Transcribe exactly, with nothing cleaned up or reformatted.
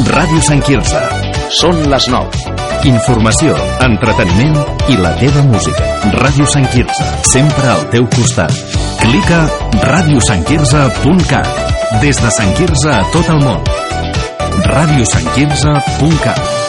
Ràdio Sant Quirze. Són les nou. Informació, entreteniment i la teva música. Ràdio Sant Quirze, sempre al teu costat. Clica ràdio sant quirze punt cat. Des de Sant Quirze a tot el món. ràdio sant quirze punt cat.